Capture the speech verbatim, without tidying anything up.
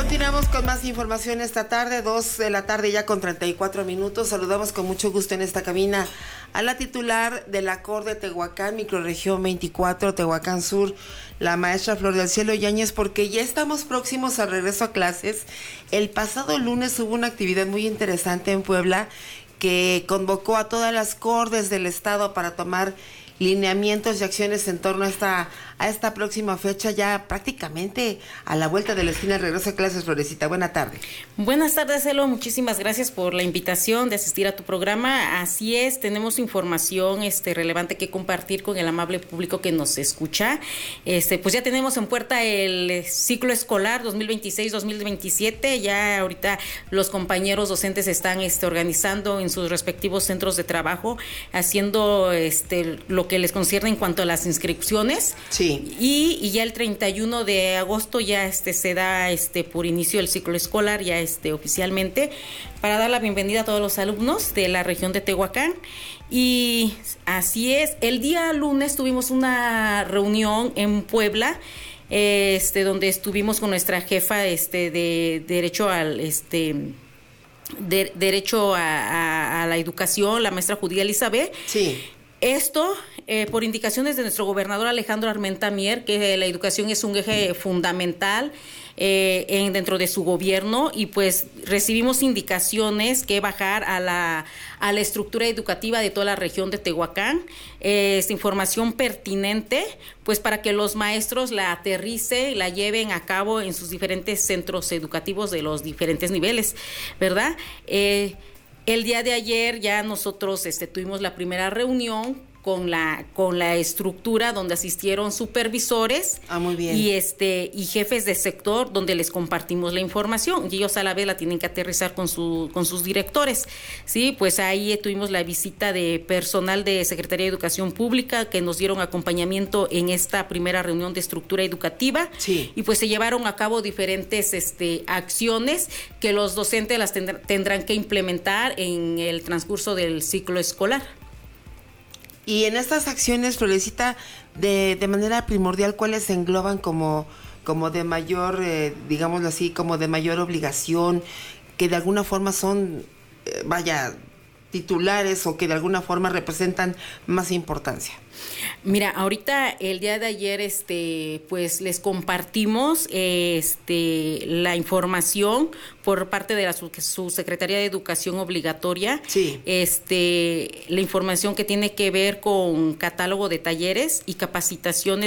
Continuamos con más información esta tarde, dos de la tarde ya con treinta y cuatro minutos. Saludamos con mucho gusto en esta cabina a la titular de la C O R de Tehuacán, microrregión veinticuatro, Tehuacán Sur, la maestra Flor del Cielo Yáñez, porque ya estamos próximos al regreso a clases. El pasado lunes hubo una actividad muy interesante en Puebla que convocó a todas las C O R des del estado para tomar lineamientos y acciones en torno a esta, a esta próxima fecha, ya prácticamente a la vuelta de la esquina del regreso a clases. Florecita, buena tarde. Buenas tardes, Elo, muchísimas gracias por la invitación de asistir a tu programa. Así es, tenemos información este, relevante que compartir con el amable público que nos escucha. Este, pues ya tenemos en puerta el ciclo escolar dos mil veintiséis dos mil veintisiete, ya ahorita los compañeros docentes están este, organizando en sus respectivos centros de trabajo, haciendo este, lo que les concierne en cuanto a las inscripciones. Sí. Y, y ya el treinta y uno de agosto ya este se da este por inicio el ciclo escolar ya este oficialmente, para dar la bienvenida a todos los alumnos de la región de Tehuacán. Y así es, el día lunes tuvimos una reunión en Puebla, este donde estuvimos con nuestra jefa este de derecho al este de, derecho a, a, a la educación, la maestra Judía Elizabeth. Sí. Esto eh, por indicaciones de nuestro gobernador Alejandro Armenta Mier, que la educación es un eje fundamental eh, en, dentro de su gobierno, y pues recibimos indicaciones que bajar a la, a la estructura educativa de toda la región de Tehuacán, eh, esta información pertinente, pues para que los maestros la aterricen, la lleven a cabo en sus diferentes centros educativos de los diferentes niveles, ¿verdad? Eh, El día de ayer ya nosotros este, tuvimos la primera reunión con la con la estructura donde asistieron supervisores ah, muy bien. y este y jefes de sector, donde les compartimos la información y ellos a la vez la tienen que aterrizar con su con sus directores. Sí, pues ahí tuvimos la visita de personal de Secretaría de Educación Pública que nos dieron acompañamiento en esta primera reunión de estructura educativa. Sí. Y pues se llevaron a cabo diferentes este acciones que los docentes las tendrán, tendrán que implementar en el transcurso del ciclo escolar. Y en estas acciones, Florecita, de, de manera primordial, ¿cuáles se engloban como, como de mayor, eh, digámoslo así, como de mayor obligación, que de alguna forma son, eh, vaya, titulares o que de alguna forma representan más importancia? Mira, ahorita el día de ayer, este, pues les compartimos, este, la información por parte de la su, su Secretaría de Educación Obligatoria. Sí. Este, la información que tiene que ver con catálogo de talleres y capacitaciones